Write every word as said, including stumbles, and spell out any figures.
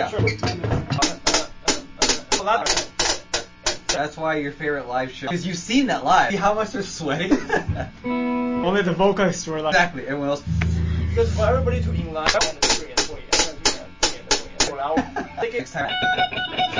Yeah. Sure. That's why your favorite live show. Because you've seen that live. See how much they're sweating? Only the vocalists were like. Exactly. Everyone else. Because for everybody to in line and the three and twenty and twenty and twenty and twenty and twenty. Next time.